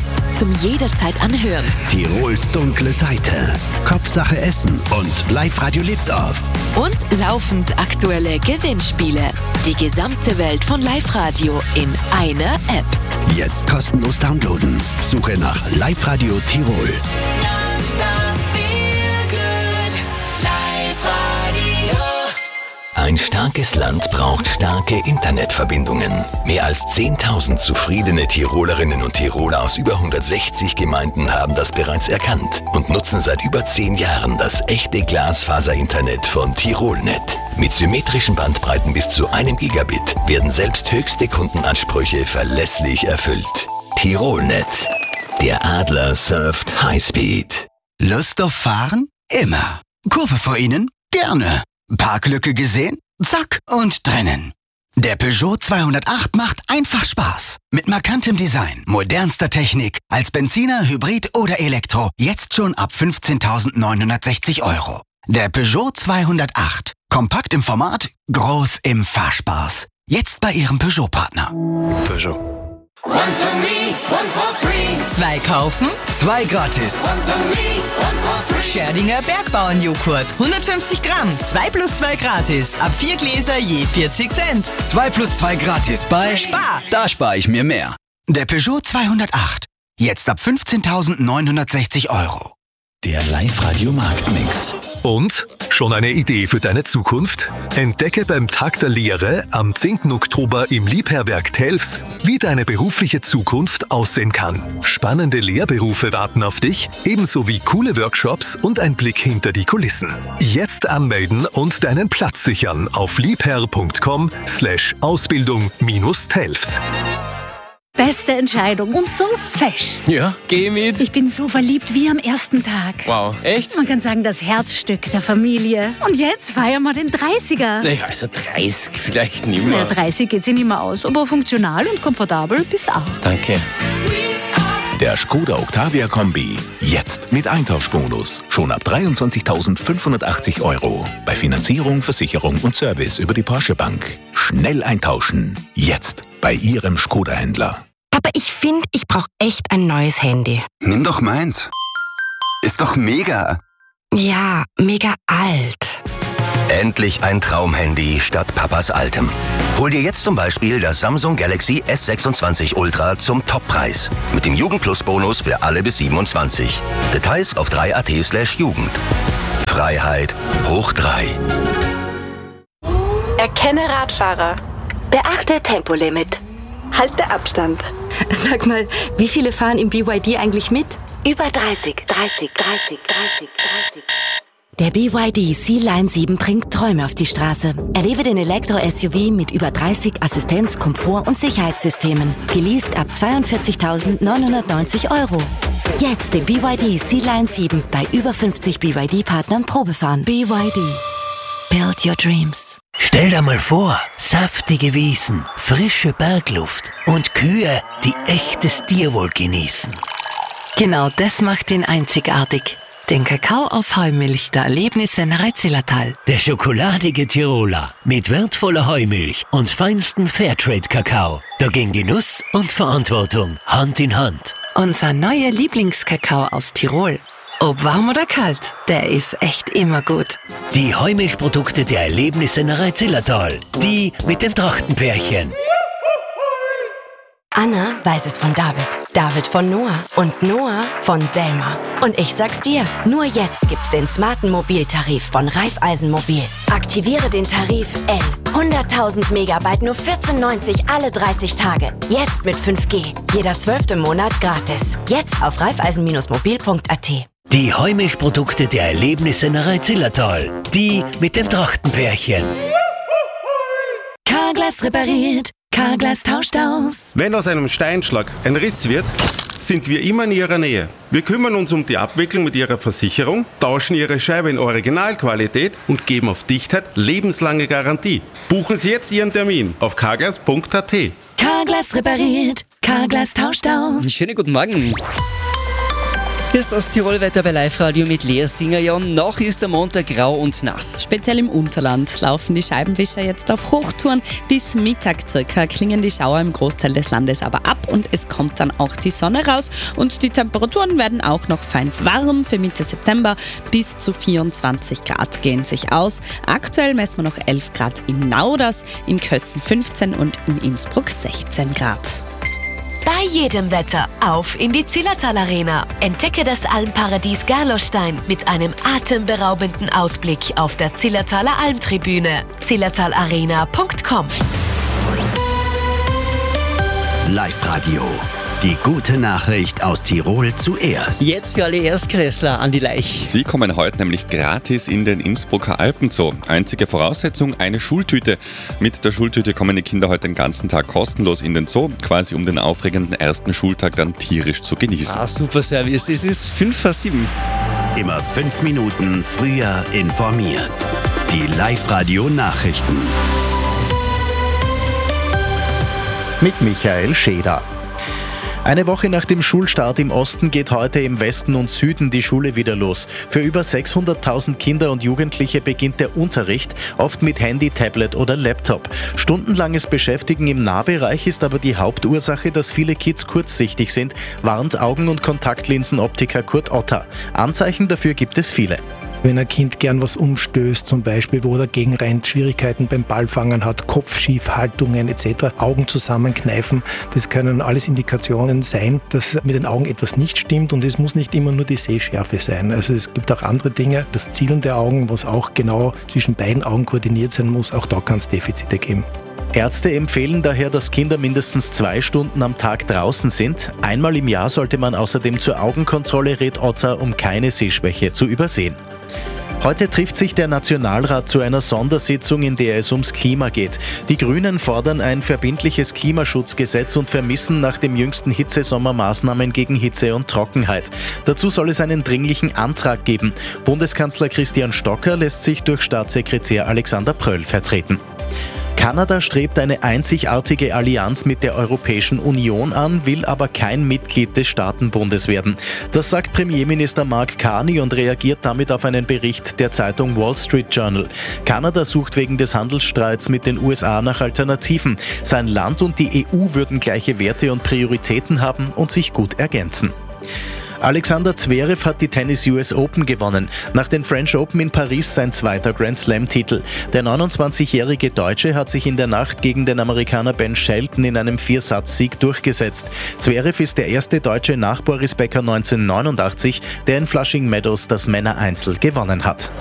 Podcast zum jederzeit anhören. Tirols dunkle Seite, Kopfsache Essen und Live-Radio Lift-Off. Und laufend aktuelle Gewinnspiele. Die gesamte Welt von Live-Radio in einer App. Jetzt kostenlos downloaden. Suche nach Live-Radio Tirol. Ein starkes Land braucht starke Internetverbindungen. Mehr als 10.000 zufriedene Tirolerinnen und Tiroler aus über 160 Gemeinden haben das bereits erkannt und nutzen seit über 10 Jahren das echte Glasfaser-Internet von Tirolnet. Mit symmetrischen Bandbreiten bis zu 1 Gigabit werden selbst höchste Kundenansprüche verlässlich erfüllt. Tirolnet. Der Adler surft Highspeed. Lust auf Fahren? Immer. Kurve vor Ihnen? Gerne. Parklücke gesehen? Zack und drinnen. Der Peugeot 208 macht einfach Spaß. Mit markantem Design, modernster Technik, als Benziner, Hybrid oder Elektro. Jetzt schon ab 15.960 €. Der Peugeot 208. Kompakt im Format, groß im Fahrspaß. Jetzt bei Ihrem Peugeot-Partner. Peugeot. 2 kaufen, 2 gratis. Scherdinger Bergbauernjoghurt, 150 Gramm, 2 plus 2 gratis. Ab 4 Gläser je 40 Cent. 2 plus 2 gratis bei Spar. Da spare ich mir mehr. Der Peugeot 208. Jetzt ab 15.960 €. Der Live-Radio Marktmix. Und? Schon eine Idee für deine Zukunft? Entdecke beim Tag der Lehre am 10. Oktober im Liebherrwerk Telfs, wie deine berufliche Zukunft aussehen kann. Spannende Lehrberufe warten auf dich, ebenso wie coole Workshops und ein Blick hinter die Kulissen. Jetzt anmelden und deinen Platz sichern auf liebherr.com/Ausbildung-Telfs. Beste Entscheidung und so fesch. Ja, geh mit. Ich bin so verliebt wie am ersten Tag. Wow, echt? Man kann sagen, das Herzstück der Familie. Und jetzt feiern wir den 30er. Naja, also 30 vielleicht nicht mehr. Ja, 30 geht sich nicht mehr aus, aber funktional und komfortabel bist auch. Danke. Der Skoda Octavia Kombi. Jetzt mit Eintauschbonus. Schon ab 23.580 €. Bei Finanzierung, Versicherung und Service über die Porsche Bank. Schnell eintauschen. Jetzt bei Ihrem Skoda-Händler. Aber ich finde, ich brauche echt ein neues Handy. Nimm doch meins. Ist doch mega. Ja, mega alt. Endlich ein Traumhandy statt Papas altem. Hol dir jetzt zum Beispiel das Samsung Galaxy S26 Ultra zum Toppreis. Mit dem Jugend-Plus-Bonus für alle bis 27. Details auf 3.at/Jugend. Freiheit hoch 3. Erkenne Radfahrer. Beachte Tempolimit. Halte Abstand. Sag mal, wie viele fahren im BYD eigentlich mit? Über 30. Der BYD Sea-Line 7 bringt Träume auf die Straße. Erlebe den Elektro-SUV mit über 30 Assistenz-, Komfort- und Sicherheitssystemen. Geleast ab 42.990 €. Jetzt den BYD Sea-Line 7 bei über 50 BYD-Partnern Probefahren. BYD. Build your dreams. Stell dir mal vor, saftige Wiesen, frische Bergluft und Kühe, die echtes Tierwohl genießen. Genau das macht ihn einzigartig. Den Kakao aus Heumilch der Erlebnissennerei Zillertal. Der schokoladige Tiroler mit wertvoller Heumilch und feinstem Fairtrade-Kakao. Da gehen Genuss und Verantwortung Hand in Hand. Unser neuer Lieblingskakao aus Tirol. Ob warm oder kalt, der ist echt immer gut. Die Heumilchprodukte der Erlebnissennerei Zillertal. Die mit dem Trachtenpärchen. Anna weiß es von David, David von Noah und Noah von Selma. Und ich sag's dir, nur jetzt gibt's den smarten Mobiltarif von Raiffeisenmobil. Aktiviere den Tarif N. 100.000 Megabyte nur 14,90 alle 30 Tage. Jetzt mit 5G. Jeder 12. Monat gratis. Jetzt auf raiffeisen-mobil.at. Die Heumilchprodukte der Erlebnissennerei Zillertal. Die mit dem Trachtenpärchen. Carglass repariert, Carglass tauscht aus. Wenn aus einem Steinschlag ein Riss wird, sind wir immer in Ihrer Nähe. Wir kümmern uns um die Abwicklung mit Ihrer Versicherung, tauschen Ihre Scheibe in Originalqualität und geben auf Dichtheit lebenslange Garantie. Buchen Sie jetzt Ihren Termin auf carglass.at. Carglass repariert, Carglass tauscht aus. Schönen guten Morgen. Hier ist das Tirolwetter bei Live-Radio mit Lea Singer. Ja, noch ist der Montag grau und nass. Speziell im Unterland laufen die Scheibenwischer jetzt auf Hochtouren. Bis Mittag circa klingen die Schauer im Großteil des Landes aber ab und es kommt dann auch die Sonne raus. Und die Temperaturen werden auch noch fein warm. Für Mitte September bis zu 24 Grad gehen sich aus. Aktuell messen wir noch 11 Grad in Nauders, in Kössen 15 und in Innsbruck 16 Grad. Bei jedem Wetter auf in die Zillertal Arena. Entdecke das Almparadies Gerlostein mit einem atemberaubenden Ausblick auf der Zillertaler Almtribüne. zillertalarena.com. Live-Radio. Die gute Nachricht aus Tirol zuerst. Jetzt für alle Erstklässler an die Laich. Sie kommen heute nämlich gratis in den Innsbrucker Alpenzoo. Einzige Voraussetzung, eine Schultüte. Mit der Schultüte kommen die Kinder heute den ganzen Tag kostenlos in den Zoo, quasi um den aufregenden ersten Schultag dann tierisch zu genießen. Super Service. Es ist 5:07. Immer 5 Minuten früher informiert. Die Live-Radio-Nachrichten. Mit Michael Scheder. Eine Woche nach dem Schulstart im Osten geht heute im Westen und Süden die Schule wieder los. Für über 600.000 Kinder und Jugendliche beginnt der Unterricht, oft mit Handy, Tablet oder Laptop. Stundenlanges Beschäftigen im Nahbereich ist aber die Hauptursache, dass viele Kids kurzsichtig sind, warnt Augen- und Kontaktlinsenoptiker Kurt Otter. Anzeichen dafür gibt es viele. Wenn ein Kind gern was umstößt, zum Beispiel, wo dagegen rennt, Schwierigkeiten beim Ballfangen hat, Kopfschiefhaltungen etc., Augen zusammenkneifen, das können alles Indikationen sein, dass mit den Augen etwas nicht stimmt und es muss nicht immer nur die Sehschärfe sein. Also es gibt auch andere Dinge, das Zielen der Augen, was auch genau zwischen beiden Augen koordiniert sein muss, auch da kann es Defizite geben. Ärzte empfehlen daher, dass Kinder mindestens 2 Stunden am Tag draußen sind. Einmal im Jahr sollte man außerdem zur Augenkontrolle, rät Otter, um keine Sehschwäche zu übersehen. Heute trifft sich der Nationalrat zu einer Sondersitzung, in der es ums Klima geht. Die Grünen fordern ein verbindliches Klimaschutzgesetz und vermissen nach dem jüngsten Hitzesommer Maßnahmen gegen Hitze und Trockenheit. Dazu soll es einen dringlichen Antrag geben. Bundeskanzler Christian Stocker lässt sich durch Staatssekretär Alexander Pröll vertreten. Kanada strebt eine einzigartige Allianz mit der Europäischen Union an, will aber kein Mitglied des Staatenbundes werden. Das sagt Premierminister Mark Carney und reagiert damit auf einen Bericht der Zeitung Wall Street Journal. Kanada sucht wegen des Handelsstreits mit den USA nach Alternativen. Sein Land und die EU würden gleiche Werte und Prioritäten haben und sich gut ergänzen. Alexander Zverev hat die Tennis US Open gewonnen. Nach den French Open in Paris sein zweiter Grand Slam-Titel. Der 29-jährige Deutsche hat sich in der Nacht gegen den Amerikaner Ben Shelton in einem 4-Satz-Sieg durchgesetzt. Zverev ist der erste Deutsche nach Boris Becker 1989, der in Flushing Meadows das Männereinzel gewonnen hat.